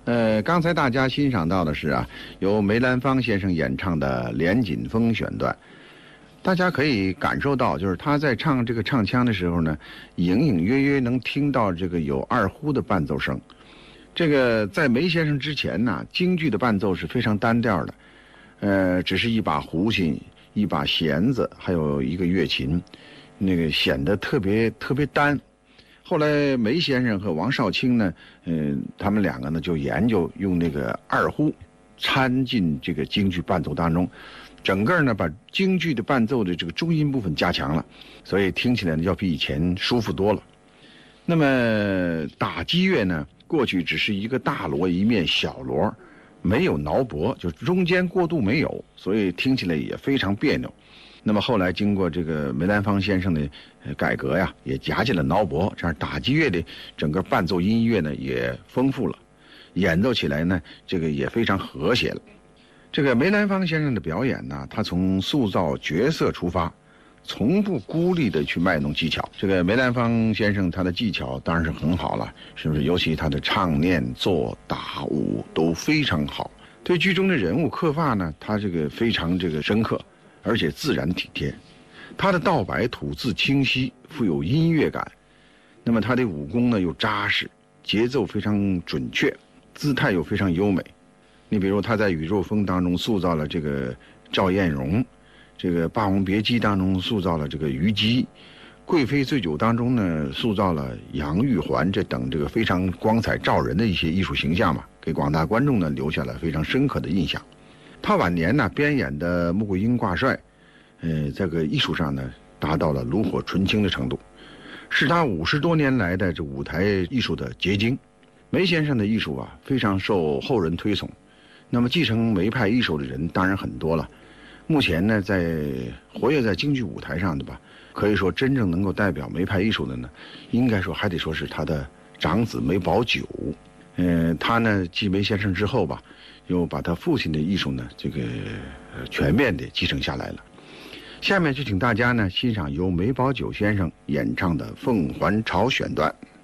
刚才大家欣赏到的是由梅兰芳先生演唱的《连锦风》选段。大家可以感受到，就是他在唱这个唱腔的时候呢，隐隐约约能听到这个有二胡的伴奏声。这个在梅先生之前呢，京剧的伴奏是非常单调的，只是一把胡琴、一把弦子，还有一个乐琴，那个显得特别单。后来梅先生和王少卿呢，他们两个呢就研究用那个二胡掺进这个京剧伴奏当中，整个呢把京剧的伴奏的这个中音部分加强了，所以听起来呢要比以前舒服多了。那么打击乐呢，过去只是一个大锣一面小锣，没有挠脖，就中间过渡没有，所以听起来也非常别扭。那么后来经过这个梅兰芳先生的改革呀，也加进了挠脖，这样打击乐的整个伴奏音乐呢也丰富了，演奏起来呢这个也非常和谐了。这个梅兰芳先生的表演呢，他从塑造角色出发，从不孤立的去卖弄技巧。这个梅兰芳先生他的技巧当然是很好了，是不是？尤其他的唱念做打舞都非常好。对剧中的人物刻画呢，他这个非常深刻，而且自然体贴。他的道白吐字清晰，富有音乐感。那么他的武功呢又扎实，节奏非常准确，姿态又非常优美。你比如他在《宇宙风》当中塑造了这个赵艳蓉，这个《霸王别姬》当中塑造了这个虞姬，《贵妃醉酒》当中呢塑造了杨玉环，这等这个非常光彩照人的一些艺术形象嘛，给广大观众呢留下了非常深刻的印象。他晚年呢编演的《穆桂英挂帅》，这个艺术上呢达到了炉火纯青的程度，是他50多年来的这舞台艺术的结晶。梅先生的艺术非常受后人推崇，那么继承梅派艺术的人当然很多了。目前呢，活跃在京剧舞台上的吧，可以说真正能够代表梅派艺术的呢，应该说还得说是他的长子梅葆玖。他呢继梅先生之后吧，又把他父亲的艺术呢全面的继承下来了。下面就请大家呢欣赏由梅葆玖先生演唱的《凤还巢》选段。